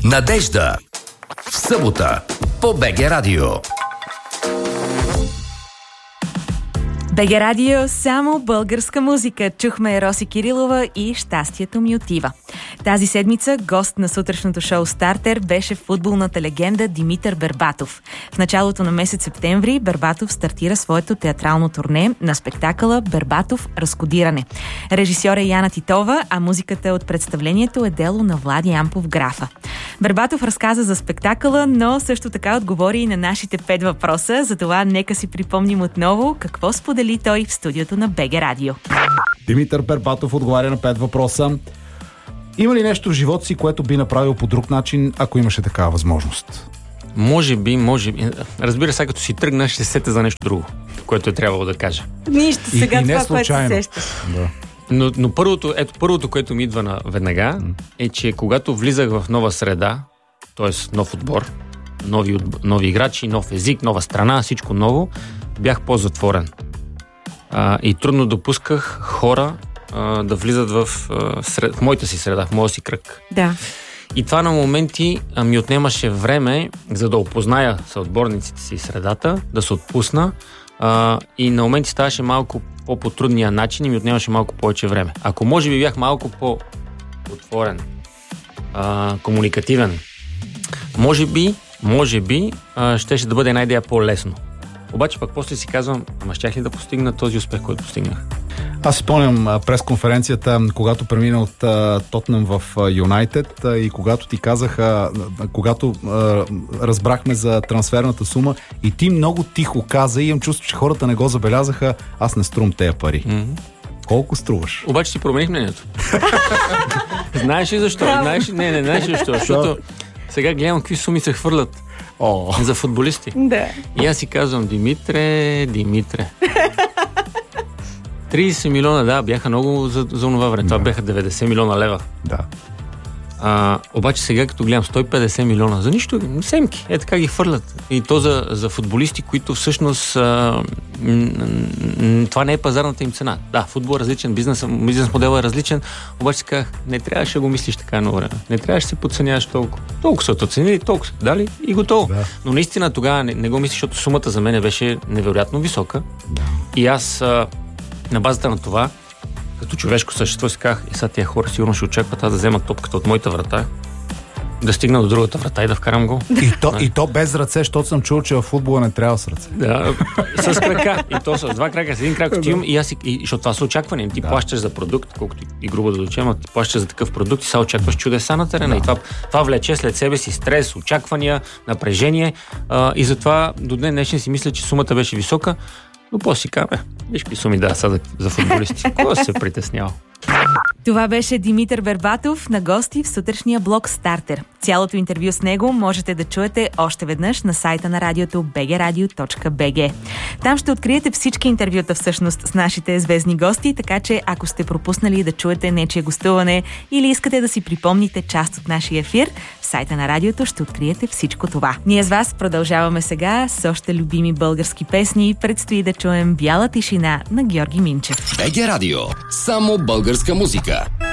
Надежда. В събота по БГ Радио. БГ Радио, само българска музика. Чухме Роси Кирилова и "Щастието ми отива". Тази седмица гост на сутрешното шоу "Стартер" беше футболната легенда Димитър Бербатов. В началото на месец септември Бербатов стартира своето театрално турне на спектакъла "Бербатов. Разкодиране". Режисьор е Яна Титова, а музиката от представлението е дело на Влади Ампов Графа. Бербатов разказа за спектакъла, но също така отговори и на нашите 5 въпроса. Затова нека си припомним отново какво сподели той в студиото на БГ Радио. Димитър Бербатов отговаря на 5 въпроса. Има ли нещо в живота си, което би направил по друг начин, ако имаше такава възможност? Може би. Разбира се, като си тръгна, ще се сета за нещо друго, което е трябвало да кажа. Нищо сега и това, което се сещаш. Да. Но първото, което ми идва веднага, е, че когато влизах в нова среда, т.е. нов отбор, нови играчи, нов език, нова страна, всичко ново, бях по-затворен. И трудно допусках хора да влизат в моята си среда, в моя си кръг. Да. И това на моменти ми отнемаше време, за да опозная съотборниците си средата, да се отпусна, и на моменти ставаше малко по-трудния начин и ми отнемаше малко повече време. Ако може би бях малко по-отворен, комуникативен, може би щеше да бъде една идея по-лесно. Обаче пък после си казвам, щях ли да постигна този успех, който постигнах? Аз спомням пресконференцията, когато премина от Тотнъм в Юнайтед и когато ти казаха, когато разбрахме за трансферната сума и ти много тихо каза и имам чувство, че хората не го забелязаха, аз не струм тези пари. Колко струваш? Обаче си промених мнението. Знаеш ли защо? Знаеш ли защо? Защото сега гледам какви суми се хвърлят за футболисти. Да. И аз си казвам, Димитре. 30 милиона, да, бяха много за това време. Това бяха 90 милиона лева. Да. Обаче сега, като гледам 150 милиона, за нищо, семки, така ги хвърлят. И то за футболисти, които всъщност това не е пазарната им цена. Да, футбол е различен, бизнес модел е различен, обаче си казах, не трябваше да го мислиш така на време. Не трябваше да се подценяваш толкова. Толкова са оценили, толкова са дали и готово. Да. Но наистина тогава не го мислиш, защото сумата за мен беше невероятно висока. Да. И аз на базата на това, като човешко същество, си казах, сега тия хора сигурно ще очакват аз да взема топката от моята врата, да стигна до другата врата и да вкарам гол. И то без ръце, защото съм чул, че в футбола не трябва с ръце. Да, с крака. И то с 2 крака, с 1 крак отивам и защото това са очаквания. Ти плащаш за продукт, колкото и грубо да дочем, ти плащаш за такъв продукт и сега очакваш чудеса на терена. Да. И това влече след себе си стрес, очаквания, напрежение. И затова до ден днешен си мисля, че сумата беше висока. Но после си казваме, виж какви суми са за футболисти. Кой се притеснява? Това беше Димитър Бербатов на гости в сутрешния блок "Стартер". Цялото интервю с него можете да чуете още веднъж на сайта на радиото bgradio.bg. Там ще откриете всички интервюта всъщност с нашите звездни гости, така че ако сте пропуснали да чуете нечие гостуване или искате да си припомните част от нашия ефир, в сайта на радиото ще откриете всичко това. Ние с вас продължаваме сега с още любими български песни. Предстои да чуем "Бяла тишина" на Георги Минчев. БГ Радио. Само българска музика.